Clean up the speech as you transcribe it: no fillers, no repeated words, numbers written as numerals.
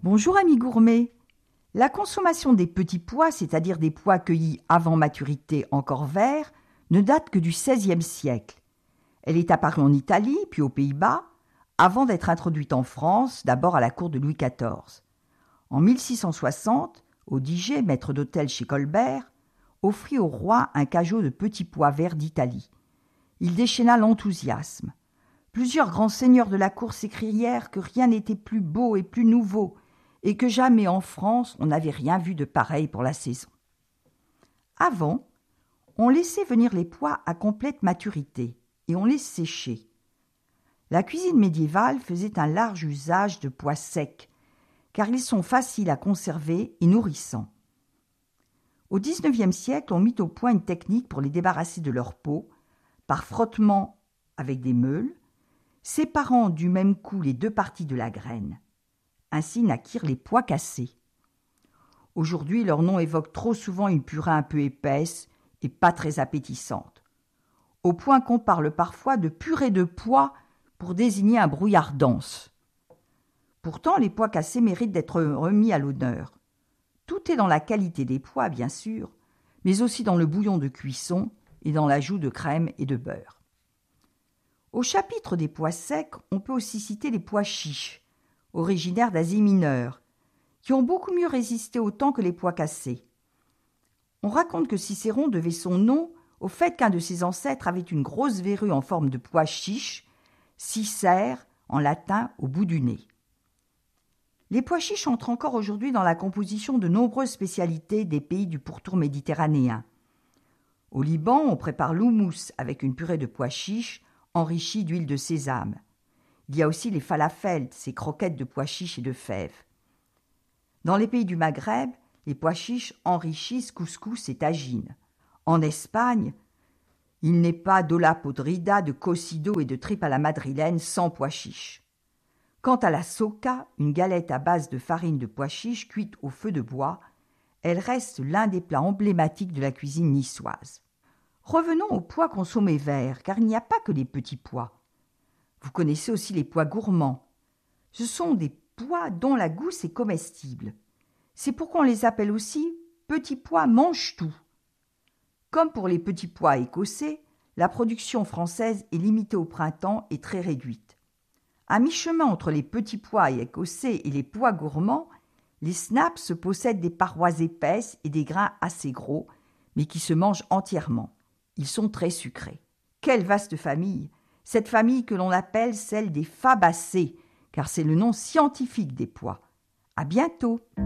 Bonjour amis gourmets. La consommation des petits pois, c'est-à-dire des pois cueillis avant maturité encore verts, ne date que du XVIe siècle. Elle est apparue en Italie, puis aux Pays-Bas, avant d'être introduite en France, d'abord à la cour de Louis XIV. En 1660, Odigé, maître d'hôtel chez Colbert, offrit au roi un cajot de petits pois verts d'Italie. Il déchaîna l'enthousiasme. Plusieurs grands seigneurs de la cour s'écrièrent que rien n'était plus beau et plus nouveau, et que jamais en France on n'avait rien vu de pareil pour la saison. Avant, on laissait venir les pois à complète maturité, et on les séchait. La cuisine médiévale faisait un large usage de pois secs, car ils sont faciles à conserver et nourrissants. Au XIXe siècle, on mit au point une technique pour les débarrasser de leur peau, par frottement avec des meules, séparant du même coup les deux parties de la graine. Ainsi naquirent les pois cassés. Aujourd'hui, leur nom évoque trop souvent une purée un peu épaisse et pas très appétissante, au point qu'on parle parfois de purée de pois pour désigner un brouillard dense. Pourtant, les pois cassés méritent d'être remis à l'honneur. Tout est dans la qualité des pois, bien sûr, mais aussi dans le bouillon de cuisson et dans l'ajout de crème et de beurre. Au chapitre des pois secs, on peut aussi citer les pois chiches, originaires d'Asie mineure, qui ont beaucoup mieux résisté au temps que les pois cassés. On raconte que Cicéron devait son nom au fait qu'un de ses ancêtres avait une grosse verrue en forme de pois chiche, cicère en latin au bout du nez. Les pois chiches entrent encore aujourd'hui dans la composition de nombreuses spécialités des pays du pourtour méditerranéen. Au Liban, on prépare l'houmous avec une purée de pois chiches enrichie d'huile de sésame. Il y a aussi les falafels, ces croquettes de pois chiches et de fèves. Dans les pays du Maghreb, les pois chiches enrichissent couscous et tagine. En Espagne, il n'est pas d'olla podrida, de cocido et de tripe à la madrilène sans pois chiches. Quant à la soca, une galette à base de farine de pois chiches cuite au feu de bois, elle reste l'un des plats emblématiques de la cuisine niçoise. Revenons aux pois consommés verts, car il n'y a pas que les petits pois. Vous connaissez aussi les pois gourmands. Ce sont des pois dont la gousse est comestible. C'est pourquoi on les appelle aussi petits pois mange-tout. Comme pour les petits pois écossais, la production française est limitée au printemps et très réduite. À mi-chemin entre les petits pois écossais et les pois gourmands, les snaps possèdent des parois épaisses et des grains assez gros, mais qui se mangent entièrement. Ils sont très sucrés. Quelle vaste famille! Cette famille que l'on appelle celle des fabacées, car c'est le nom scientifique des pois. À bientôt!